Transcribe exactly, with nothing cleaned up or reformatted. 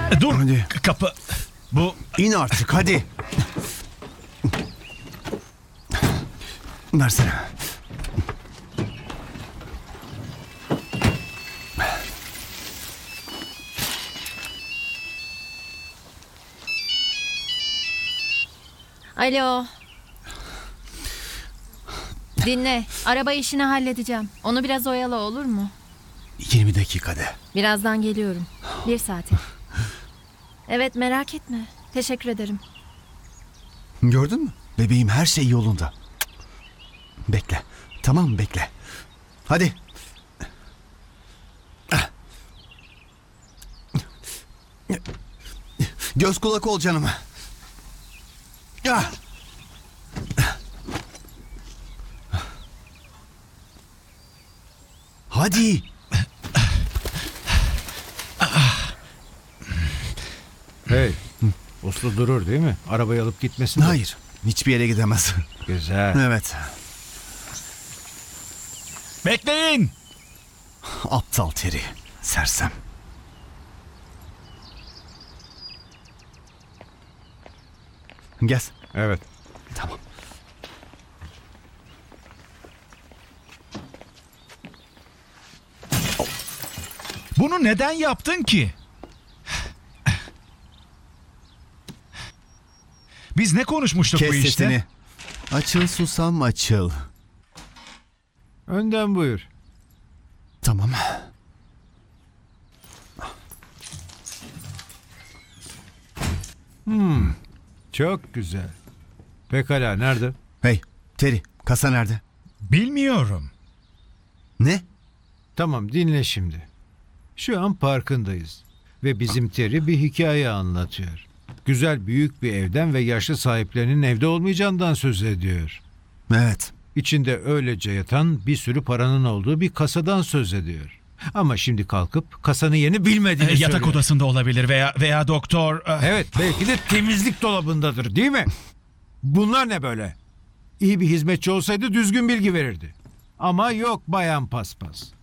Dur. Hadi. Kapı. Bu İn artık hadi. Versene. Alo. Dinle. Araba işini halledeceğim. Onu biraz oyala, olur mu? yirmi dakikada. Birazdan geliyorum. Bir saate. Evet, merak etme. Teşekkür ederim. Gördün mü? Bebeğim, her şey yolunda. Bekle. Tamam, bekle. Hadi. Göz kulak ol canım. Ah! Hadi. Hey, uslu durur değil mi? Arabayı alıp gitmesin de. Hayır. Hiçbir yere gidemez. Güzel. Evet. bekleyin. Aptal Terry. Sersem. Gel. Evet. Tamam. Bunu neden yaptın ki? Biz ne konuşmuştuk Kes bu işte? sesini. Açıl susam açıl. Önden buyur. Tamam. Çok güzel. Pekala, nerede? Hey Terry, kasa nerede? Bilmiyorum. Ne? Tamam, dinle şimdi. Şu an parkındayız. Ve bizim Terry bir hikaye anlatıyor. Güzel büyük bir evden ve yaşlı sahiplerinin evde olmayacağından söz ediyor. Evet. İçinde öylece yatan bir sürü paranın olduğu bir kasadan söz ediyor. Ama şimdi kalkıp kasanın yerini bilmediğini Ee, yatak söylüyor. odasında olabilir veya veya doktor. eh, Evet, belki de temizlik dolabındadır, değil mi? Bunlar ne böyle? İyi bir hizmetçi olsaydı düzgün bilgi verirdi. Ama yok, bayan paspas.